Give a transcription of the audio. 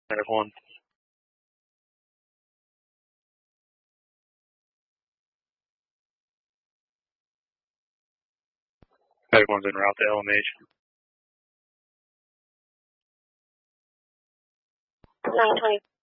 Medic 1. Medic 1's en route to LMH. 920.